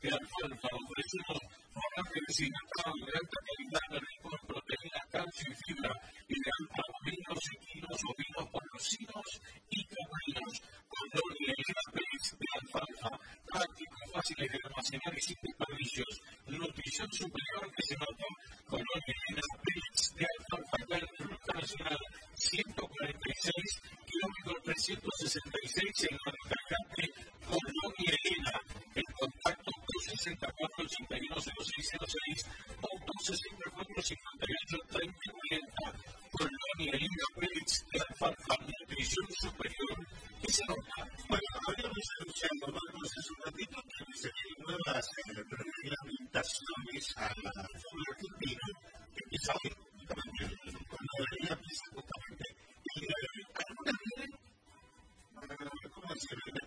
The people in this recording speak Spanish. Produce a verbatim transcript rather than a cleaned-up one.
de alfalfa. Ofrecemos forraje deshidratado de alta calidad, rico en proteína, calcio y fibra, ideal para bovino, equinos, ovinos, porcinos y caprinos. Colonia Elena Pérez de alfalfa, práctico, fáciles de almacenar y sin desperdicios. Nutrición superior que se nota. Colonia Elena Pérez de alfalfa, acá en la Ruta Nacional ciento cuarenta y seis, kilómetro trescientos sesenta y seis en Maracajate. Colonia Elena, el contacto dos sesenta y cuatro, ochenta y uno, cero seis cero seis o dos sesenta y cuatro, cincuenta y ocho, treinta cuarenta. Colonia Elena Pérez de alfalfa, nutrición superior que se nota. Bueno, habíamos anunciado, Marcos, hace un ratito que se vienen nuevas reglamentaciones a la fútbol argentino, que empieza hoy, justamente, como debería empezar justamente. Y algunas vienen, ¿cómo decirlo?